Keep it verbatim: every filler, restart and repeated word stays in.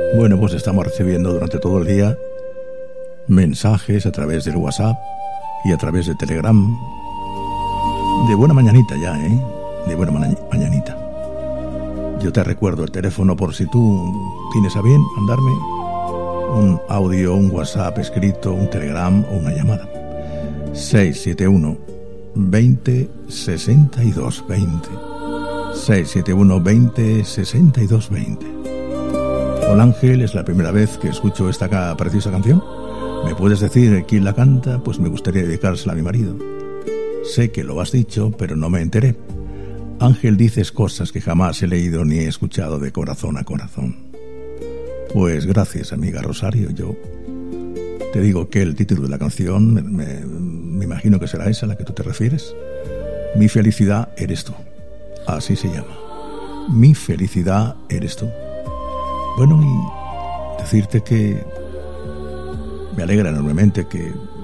Bueno, pues estamos recibiendo durante todo el día mensajes a través del WhatsApp y a través de Telegram. De buena mañanita ya, ¿eh? De buena ma- mañanita. Yo te recuerdo el teléfono por si tú tienes a bien mandarme un audio, un WhatsApp escrito, un Telegram o una llamada. seis siete uno veinte sesenta y dos veinte. seis siete uno veinte sesenta y dos veinte. Hola Ángel, es la primera vez que escucho esta ca- preciosa canción. ¿Me puedes decir quién la canta? Pues me gustaría dedicársela a mi marido. Sé que lo has dicho, pero no me enteré. Ángel, dices cosas que jamás he leído ni he escuchado de corazón a corazón. Pues gracias, amiga Rosario. Yo te digo que el título de la canción, me, me, me imagino que será esa a la que tú te refieres. Mi felicidad eres tú. Así se llama. Mi felicidad eres tú. Bueno, y decirte que me alegra enormemente que